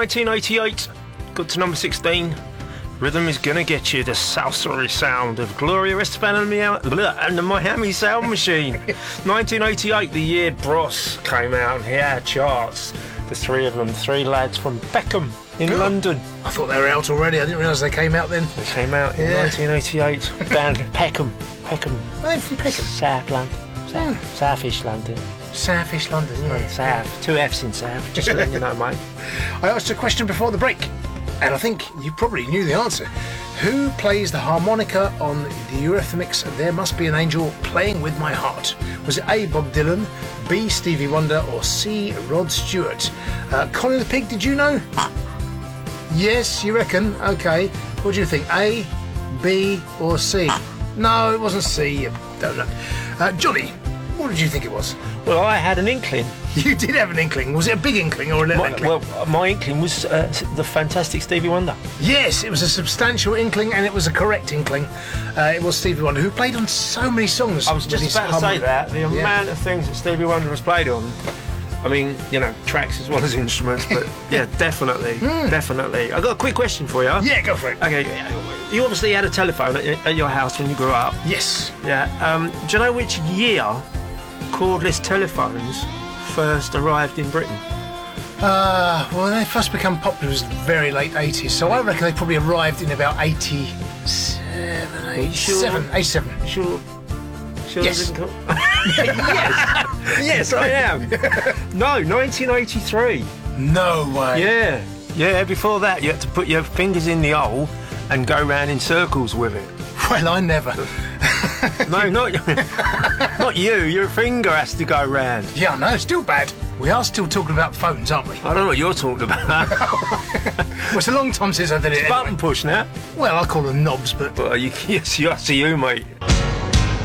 1988, got to number 16. Rhythm is gonna get you, the salsa sound of Gloria Estefan and the Miami Sound Machine. 1988, the year Bros came out and hit our charts. The three of them, three lads from Peckham in London. I thought they were out already. I didn't realise they came out then. They came out in 1988. Down Peckham. They're from Peckham. South London. South-ish London. South-ish London, yeah. South. Two F's in South. Just letting you know, mate. I asked a question before the break, and I think you probably knew the answer. Who plays the harmonica on the Eurythmics' There Must Be an Angel Playing With My Heart? Was it A, Bob Dylan, B, Stevie Wonder, or C, Rod Stewart? Connie the Pig, did you know? Yes, you reckon? OK. What do you think? A, B, or C? No, it wasn't C. You don't know. Johnny, what did you think it was? Well, I had an inkling. You did have an inkling. Was it a big inkling or a little inkling? Well, my inkling was the fantastic Stevie Wonder. Yes, it was a substantial inkling, and it was a correct inkling. It was Stevie Wonder, who played on so many songs. I was just about to say that. The amount of things that Stevie Wonder has played on. I mean, you know, tracks as well as instruments, but yeah, definitely. Definitely. I've got a quick question for you. Yeah, go for it. Okay, you obviously had a telephone at your house when you grew up. Yes. Yeah. Do you know which year cordless telephones first arrived in Britain? Well, they first become popular was very late 80s, so I reckon they probably arrived in about 87, 87. Sure. Yes. Yes, I am. No, 1983. No way. Yeah, before that you had to put your fingers in the hole and go round in circles with it. Well, I never. No, not you. Your finger has to go round. Yeah, no, still bad. We are still talking about phones, aren't we? I don't know what you're talking about. Well, it's a long time since I did it. Button push now. Well, I call them knobs, but... Well, yes, you mate.